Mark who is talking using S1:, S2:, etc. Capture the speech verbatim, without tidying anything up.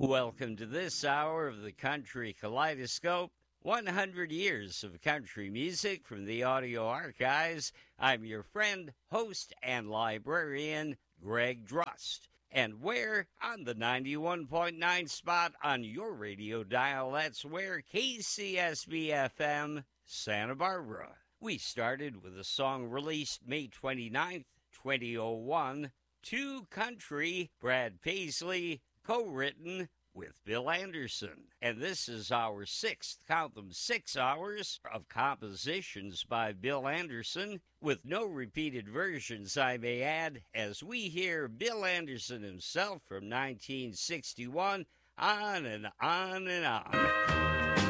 S1: Welcome to this hour of the Country Kaleidoscope. one hundred years of country music from the audio archives. I'm your friend, host, and librarian, Greg Drust. And where? On the ninety-one point nine spot on your radio dial. That's where K C S B F M, Santa Barbara. We started with a song released May twenty-ninth, two thousand one, To Country, Brad Paisley, co-written with Bill Anderson. And this is our sixth, count them, six hours of compositions by Bill Anderson, with no repeated versions, I may add, as we hear Bill Anderson himself from nineteen sixty-one, on and on and on.